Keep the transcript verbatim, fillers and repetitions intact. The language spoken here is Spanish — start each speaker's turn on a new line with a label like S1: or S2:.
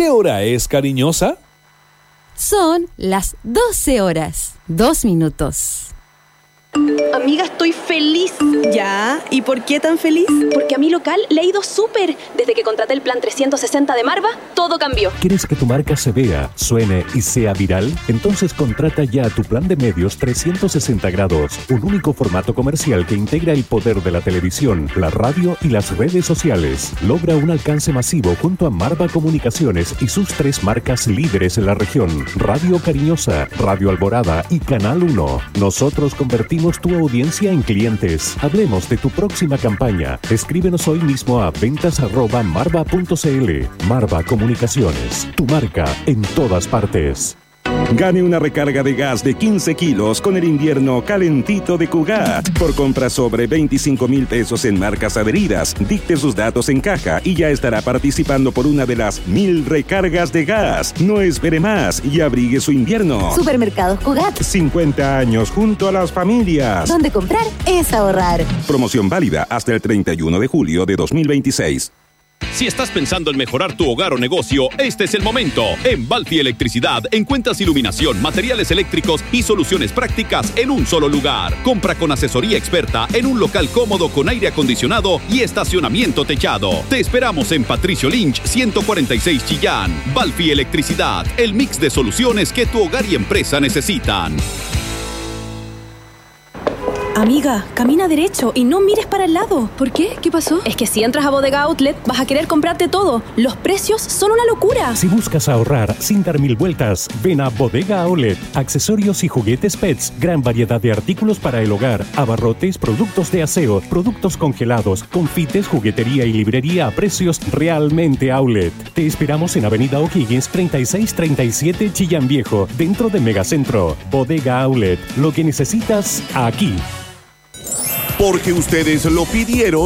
S1: ¿Qué hora es, cariñosa?
S2: Son las doce horas, dos minutos.
S3: Amiga, estoy feliz.
S4: ¿Ya? ¿Y por qué tan feliz?
S3: Porque a mi local le ha ido súper. Desde que contraté el plan trescientos sesenta de Marva, todo cambió.
S5: ¿Quieres que tu marca se vea, suene y sea viral? Entonces contrata ya tu plan de medios trescientos sesenta grados, un único formato comercial que integra el poder de la televisión, la radio y las redes sociales. Logra un alcance masivo junto a Marva Comunicaciones y sus tres marcas líderes en la región: Radio Cariñosa, Radio Alborada y Canal uno. Nosotros convertimos tu audiencia en clientes. Hablemos de tu próxima campaña. Escríbenos hoy mismo a ventas arroba marva punto cl. Marva Comunicaciones, tu marca en todas partes.
S6: Gane una recarga de gas de quince kilos con el invierno calentito de Cugat. Por compras sobre veinticinco mil pesos en marcas adheridas, dicte sus datos en caja y ya estará participando por una de las mil recargas de gas. No espere más y abrigue su invierno.
S7: Supermercados Cugat.
S6: cincuenta años junto a las familias.
S7: Donde comprar es ahorrar.
S6: Promoción válida hasta el treinta y uno de julio de dos mil veintiséis.
S8: Si estás pensando en mejorar tu hogar o negocio, este es el momento. En Balfi Electricidad encuentras iluminación, materiales eléctricos y soluciones prácticas en un solo lugar. Compra con asesoría experta en un local cómodo con aire acondicionado y estacionamiento techado. Te esperamos en Patricio Lynch ciento cuarenta y seis Chillán. Balfi Electricidad, el mix de soluciones que tu hogar y empresa necesitan.
S4: Amiga, camina derecho y no mires para el lado.
S3: ¿Por qué? ¿Qué pasó?
S4: Es que si entras a Bodega Outlet vas a querer comprarte todo. Los precios son una locura.
S5: Si buscas ahorrar sin dar mil vueltas, ven a Bodega Outlet. Accesorios y juguetes pets, gran variedad de artículos para el hogar, abarrotes, productos de aseo, productos congelados, confites, juguetería y librería a precios realmente outlet. Te esperamos en Avenida O'Higgins treinta y seis treinta y siete Chillán Viejo, dentro de Megacentro. Bodega Outlet, lo que necesitas aquí.
S9: Porque ustedes lo pidieron.